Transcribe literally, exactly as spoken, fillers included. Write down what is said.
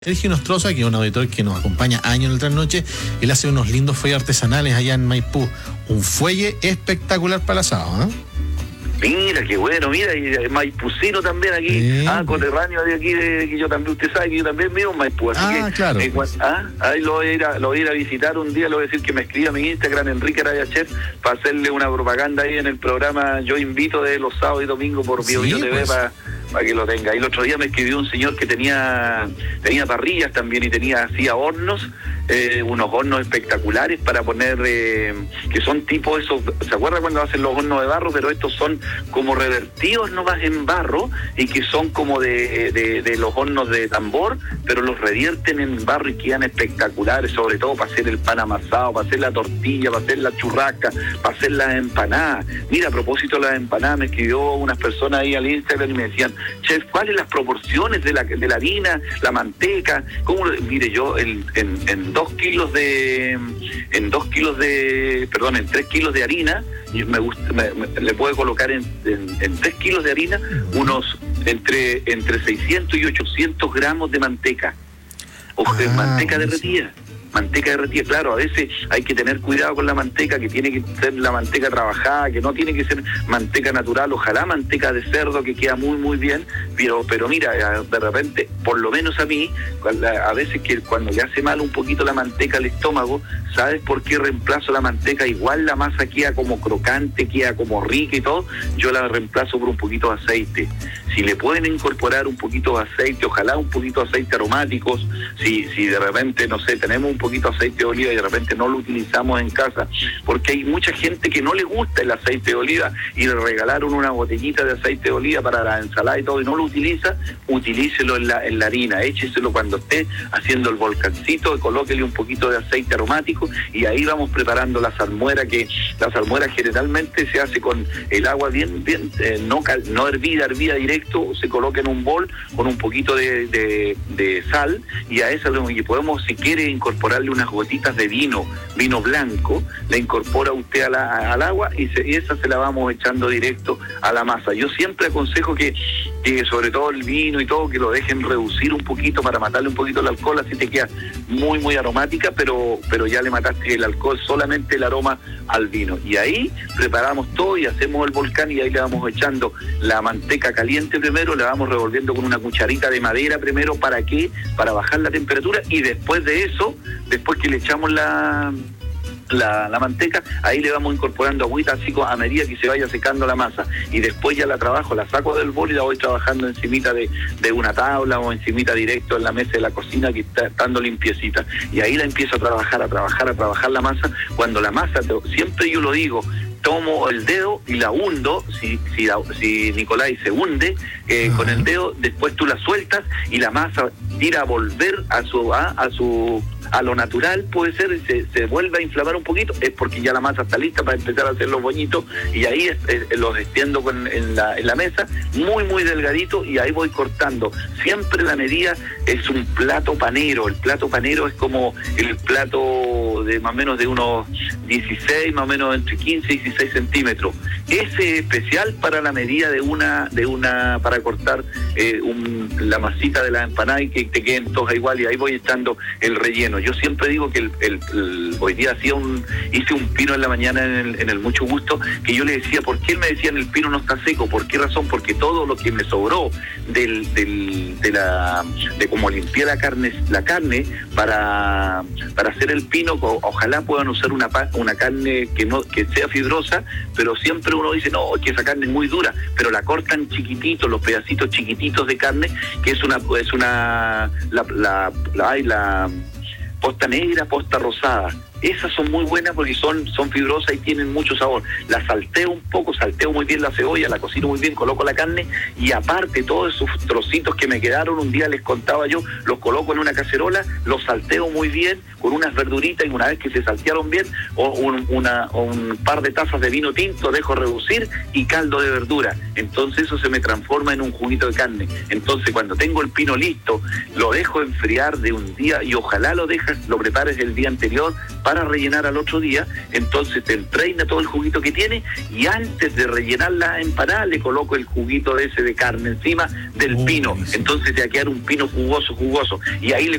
Sergio Nostroza, que es un auditor que nos acompaña años en el trasnoche, él hace unos lindos fuelles artesanales allá en Maipú. Un fuelle espectacular para el asado, ¿eh? Mira, qué bueno, mira, y maipucino también aquí, sí, ah, coterráneo de aquí, de, que yo también, usted sabe que yo también vivo en Maipú, así ah, que, claro. Eh, ah, ahí lo voy, a ir a, lo voy a ir a visitar un día, le voy a decir que me escriba a mi Instagram, Enrique Araya Chef, para hacerle una propaganda ahí en el programa Yo Invito de los sábados y domingos por Bio Bio sí, T V, pues, para para que lo tenga. Y el otro día me escribió un señor que tenía tenía parrillas también y tenía hacía hornos, eh, unos hornos espectaculares para poner, eh, que son tipo esos, ¿se acuerda cuando hacen los hornos de barro? Pero estos son como revertidos nomás en barro y que son como de, de, de los hornos de tambor, pero los revierten en barro y quedan espectaculares, sobre todo para hacer el pan amasado, para hacer la tortilla, para hacer la churrasca, para hacer las empanadas. Mira, a propósito de las empanadas, me escribió unas personas ahí al Instagram y me decían: chef, ¿cuáles las proporciones de la de la harina, la manteca? ¿Cómo? Mire, yo en, en, en dos kilos de, en dos kilos de, perdón, en tres kilos de harina, me gusta, me, me, le puedo colocar en, en, en tres kilos de harina unos entre entre seiscientos y ochocientos gramos de manteca, o ah, manteca derretida. Manteca derretida, claro, a veces hay que tener cuidado con la manteca, que tiene que ser la manteca trabajada, que no tiene que ser manteca natural, ojalá manteca de cerdo, que queda muy muy bien, pero pero mira, de repente, por lo menos a mí, a veces que cuando le hace mal un poquito la manteca al estómago, ¿sabes por qué reemplazo la manteca? Igual la masa queda como crocante, queda como rica y todo, yo la reemplazo por un poquito de aceite. Si le pueden incorporar un poquito de aceite, ojalá un poquito de aceite aromáticos, si si de repente, no sé, tenemos un poquito de aceite de oliva y de repente no lo utilizamos en casa, porque hay mucha gente que no le gusta el aceite de oliva y le regalaron una botellita de aceite de oliva para la ensalada y todo y no lo utiliza, utilícelo en la, en la harina, écheselo cuando esté haciendo el volcancito, colóquele un poquito de aceite aromático y ahí vamos preparando la salmuera, que la salmuera generalmente se hace con el agua bien, bien eh, no, cal, no hervida, hervida directo, se coloca en un bol con un poquito de, de, de sal y a esa y podemos, si quiere, incorporar unas gotitas de vino, vino blanco, la incorpora usted a la, al agua y, se, y esa se la vamos echando directo a la masa. Yo siempre aconsejo que, que sobre todo el vino y todo, que lo dejen reducir un poquito para matarle un poquito el alcohol, así te queda muy muy aromática, pero pero ya le mataste el alcohol, solamente el aroma al vino. Y ahí preparamos todo y hacemos el volcán y ahí le vamos echando la manteca caliente primero, la vamos revolviendo con una cucharita de madera primero, ¿para qué? Para bajar la temperatura y después de eso, después que le echamos la, la la manteca, ahí le vamos incorporando agüita así a medida que se vaya secando la masa y después ya la trabajo, la saco del bol y la voy trabajando encimita de, de una tabla o encimita directo en la mesa de la cocina, que está estando limpiecita, y ahí la empiezo a trabajar, a trabajar, a trabajar la masa. Cuando la masa, siempre yo lo digo, tomo el dedo y la hundo, si si, si Nicolai se hunde eh, uh-huh. con el dedo, después tú la sueltas y la masa tira a volver a su a, a su a lo natural, puede ser, se, se vuelve a inflamar un poquito, es porque ya la masa está lista para empezar a hacer los boñitos y ahí es, es, los extiendo con, en, la, en la mesa, muy muy delgadito y ahí voy cortando. Siempre la medida es un plato panero, el plato panero es como el plato de más o menos de unos dieciséis, más o menos entre quince y dieciséis centímetros. Ese es especial para la medida de una, de una para cortar eh, un, la masita de la empanada y que te queden todas igual y ahí voy echando el relleno. Yo siempre digo que el, el, el, hoy día hacía un hice un pino en la mañana en el, en el Mucho Gusto, que yo le decía, ¿por qué él me decía el pino no está seco? ¿Por qué razón? Porque todo lo que me sobró del, del de la de cómo limpié la carne la carne para para hacer el pino, ojalá puedan usar una una carne que no que sea fibrosa, pero siempre uno dice, no, que esa carne es muy dura, pero la cortan chiquititos, los pedacitos chiquititos de carne, que es una es una la la la, la, la posta negra, posta rosada. Esas son muy buenas porque son son fibrosas y tienen mucho sabor. La salteo un poco, salteo muy bien la cebolla, la cocino muy bien, coloco la carne y aparte todos esos trocitos que me quedaron, un día les contaba yo, los coloco en una cacerola, los salteo muy bien con unas verduritas y una vez que se saltearon bien, o un, una, o un par de tazas de vino tinto, dejo reducir y caldo de verdura. Entonces eso se me transforma en un juguito de carne. Entonces cuando tengo el pino listo, lo dejo enfriar de un día y ojalá lo dejas, lo prepares el día anterior para para rellenar al otro día, entonces te entraina todo el juguito que tiene y antes de rellenar la empanada le coloco el juguito ese de carne encima del oh, pino, buenísimo. Entonces te va a quedar un pino jugoso, jugoso, y ahí le